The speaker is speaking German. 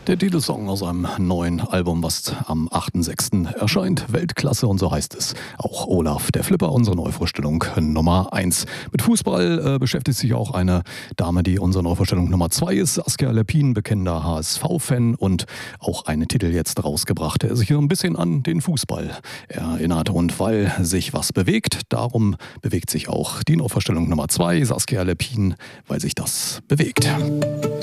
Der Titelsong aus einem neuen Album, was am 8.6. erscheint. Weltklasse, und so heißt es. Auch Olaf, der Flipper, unsere Neuvorstellung Nummer 1. Mit Fußball beschäftigt sich auch eine Dame, die unsere Neuvorstellung Nummer 2 ist. Saskia Lepin, bekennender HSV-Fan, und auch einen Titel jetzt rausgebracht, der sich so ein bisschen an den Fußball erinnert. Und weil sich was bewegt, darum bewegt sich auch die Neuvorstellung Nummer 2, Saskia Lepin, weil sich das bewegt.